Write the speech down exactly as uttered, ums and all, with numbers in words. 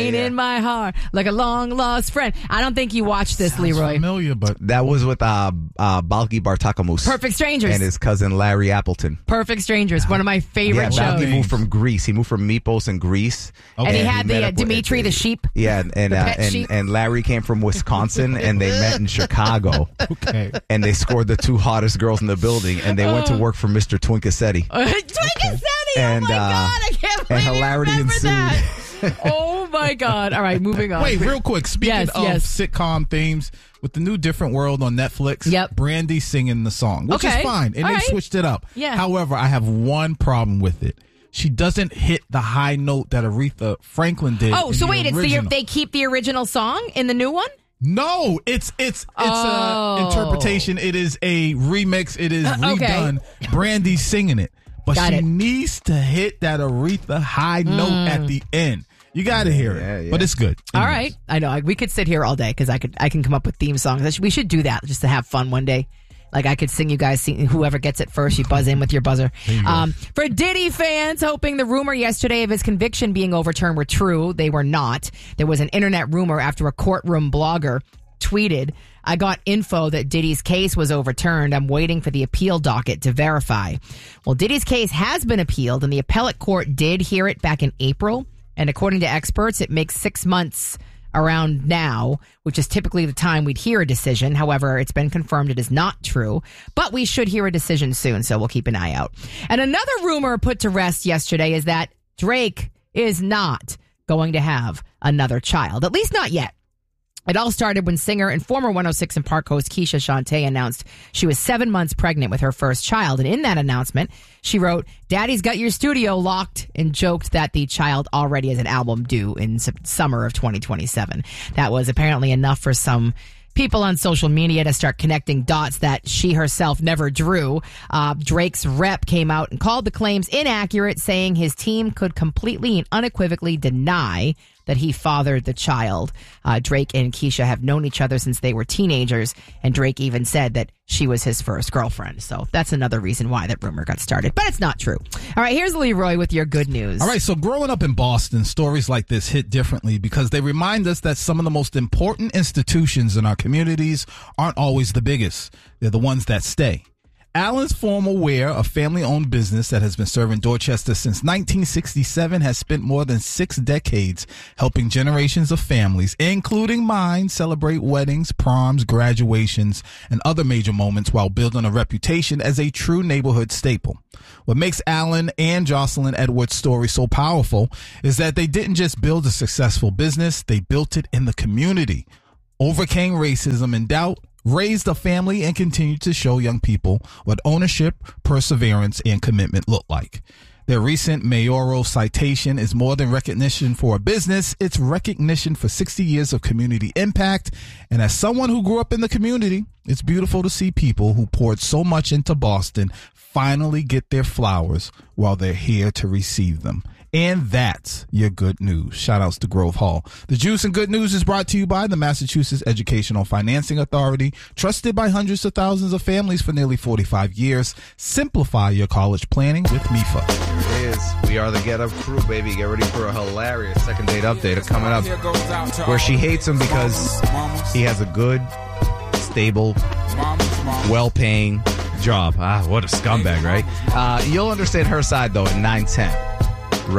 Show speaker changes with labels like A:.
A: Yeah. In my heart, like a long lost friend. I don't think you watched this,
B: Sounds
A: Leroy.
B: Familiar, but
C: that was with uh, uh, Balki Bartakamus.
A: Perfect Strangers.
C: And his cousin Larry Appleton.
A: Perfect Strangers, one of my favorite
C: yeah,
A: shows.
C: Balki moved from Greece. He moved from Mypos in Greece.
A: Okay. And he had
C: he
A: the uh,
C: with,
A: Dimitri, the sheep.
C: Yeah, and uh, and,
A: sheep.
C: and Larry came from Wisconsin, and they met in Chicago.
B: Okay.
C: And they scored the two hottest girls in the building, and they went to work for Mister Twinkasetti.
A: Uh, Twinkasetti!
C: And,
A: oh my
C: uh,
A: God, I can't believe
C: and
A: you
C: hilarity
A: remember
C: ensued.
A: that. Oh my God. All right, moving on.
B: Wait, real quick. Speaking
A: yes,
B: of
A: yes.
B: sitcom themes, with the new Different World on Netflix,
A: yep.
B: Brandy singing the song, which
A: okay.
B: is fine. And
A: All
B: they
A: right.
B: switched it up.
A: Yeah.
B: However, I have one problem with it. She doesn't hit the high note that Aretha Franklin did.
A: Oh,
B: in
A: so
B: the
A: wait, it's
B: original.
A: the they keep the original song in the new one?
B: No, it's it's it's
A: oh.
B: a interpretation. It is a remix. It is
A: Uh, okay.
B: redone. Brandy's singing it, but
A: Got
B: she
A: it.
B: needs to hit that Aretha high note
A: Mm.
B: at the end. You got to hear it,
C: Yeah, yeah.
B: but it's good.
A: All
B: Anyways.
A: right. I know. I, we could sit here all day because I could. I can come up with theme songs. I should- We should do that just to have fun one day. Like I could sing you guys, sing, whoever gets it first, you buzz in with your buzzer. Um, for Diddy fans hoping the rumor yesterday of his conviction being overturned were true, they were not. There was an internet rumor after a courtroom blogger tweeted, I got info that Diddy's case was overturned. I'm waiting for the appeal docket to verify. Well, Diddy's case has been appealed and the appellate court did hear it back in April. And according to experts, it makes six months around now, which is typically the time we'd hear a decision. However, it's been confirmed it is not true, but we should hear a decision soon, so we'll keep an eye out. And another rumor put to rest yesterday is that Drake is not going to have another child, at least not yet. It all started when singer and former one oh six and Park host Keisha Shantae announced she was seven months pregnant with her first child. And in that announcement, she wrote, Daddy's got your studio locked, and joked that the child already has an album due in summer of twenty twenty-seven. That was apparently enough for some people on social media to start connecting dots that she herself never drew. Uh, Drake's rep came out and called the claims inaccurate, saying his team could completely and unequivocally deny that he fathered the child. Uh, Drake and Keisha have known each other since they were teenagers, and Drake even said that she was his first girlfriend. So that's another reason why that rumor got started, but it's not true. All right, here's Leroy with your good news.
B: All right, so growing up in Boston, stories like this hit differently because they remind us that some of the most important institutions in our communities aren't always the biggest. They're the ones that stay. Allen's Formal Wear, a family-owned business that has been serving Dorchester since nineteen sixty-seven, has spent more than six decades helping generations of families, including mine, celebrate weddings, proms, graduations, and other major moments while building a reputation as a true neighborhood staple. What makes Allen and Jocelyn Edwards' story so powerful is that they didn't just build a successful business, they built it in the community, overcame racism and doubt, raised a family, and continued to show young people what ownership, perseverance, and commitment look like. Their recent mayoral citation is more than recognition for a business. It's recognition for sixty years of community impact. And as someone who grew up in the community, it's beautiful to see people who poured so much into Boston finally get their flowers while they're here to receive them. And that's your good news. Shout outs to Grove Hall. The Juice and Good News is brought to you by the Massachusetts Educational Financing Authority, trusted by hundreds of thousands of families for nearly forty-five years. Simplify your college planning with M I F A.
C: Here it is. We are the Get Up crew, baby. Get ready for a hilarious second date update coming up where she hates him because he has a good, stable, well-paying job. Ah, what a scumbag, right? Uh, you'll understand her side, though, at nine ten.